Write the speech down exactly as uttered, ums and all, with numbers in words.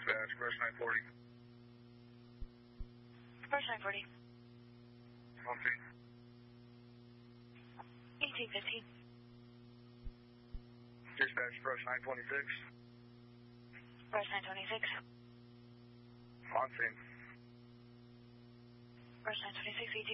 Dispatch, brush nine forty. Brush nine forty. On scene. eighteen fifteen. Dispatch, brush nine twenty-six. Brush nine twenty-six. On scene. Brush nine twenty-six, E T